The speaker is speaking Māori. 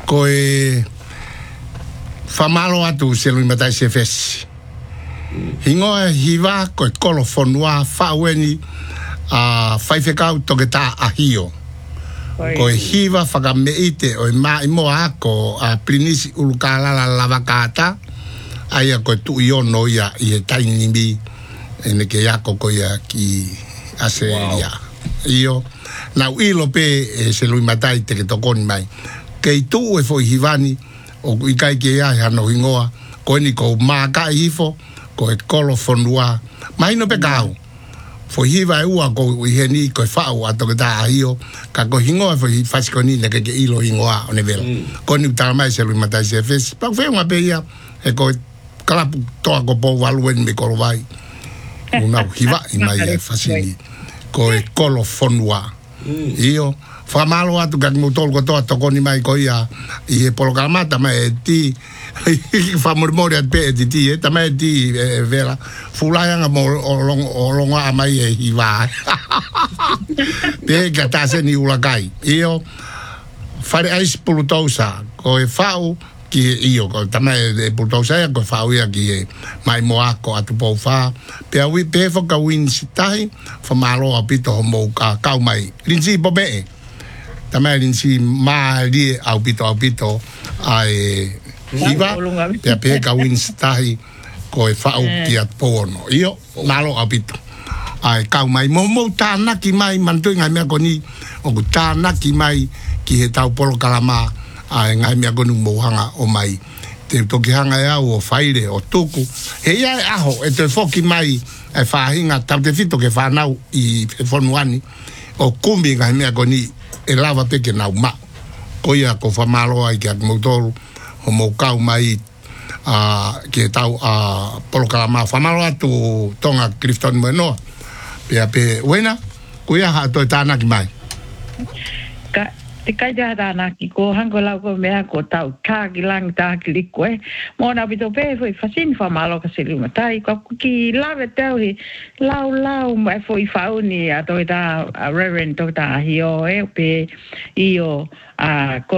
ko e famalo atu se lui matai se fesi hingo e hiva ko e kolo fonua faweni a faifekau toke ta ahio ko e hiva whakameite o e mai moa ako a plinisi ulukalala lavakata aia ko e tu iono ia i e tainimi ene ke ako ko ia ki aseria io na uilo pe se lui matai te ke tokoni mai ke tu e foi hivani o i kai ke ia hano hingoa ko ni ko maka ifo ko e kolo fonua mai no pekau foi hiva e ua ko i heni ko fau ato ke ta ahio ka ko hingoa foi fasikoni ne ke ilo hingoa o nevela ko ni ta mai se lui matai se fes pa fe unha pe ia e ko kalapu toa ko po valuen me ko vai una hiva i mai e fasini ko e kolo fonua io famalo atu ka mutol ko toa tokoni mai ko ia i e polokamata mai ti famormore at pe ti ta mai ti vela fulanga mo longa mai e hiva pe ka ta se ni ulakai io fare ais pulutosa ko e fau ki io ko tamai de pulutosa ko fau ia ki mai moako atu po fa pe awi pe fo ka win sitai famalo apito mo ka mai linsi bobe tamai linsi ma li apito ai hiva pe ka win sitai ko e fau ki at pono io malo apito ai mai mo tana ki mai mantu ngai me koni o tana ki mai ki he tau polo kalama ai ngai me konu mohanga o mai te toki hanga ia o faire o tuku he ia aho e te foki mai e fahinga tau te fito ke whanau i fonuani o kumbi ngai me koni e lava peke nau ma ko ia ko whamalo ai ki ak motoru o mo kau mai ki tau polo kalama whamalo atu tonga Clifton Menoa pe wena kuia ha to tana ki mai ka te kai ja tana ki ko hango lau ko mea ko tau ka ki lang ta ki likwe mo na bito pe foi fasin fa malo ka se luma tai ko ki lave tau hi lau mai foi fauni a to ta reverend to ta hio e pe io